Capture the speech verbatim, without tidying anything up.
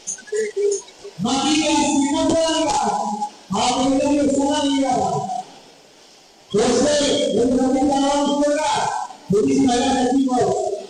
Matías, si no salga, a Aurelio Salaria. José, el capitán Oscar, Luis Magana,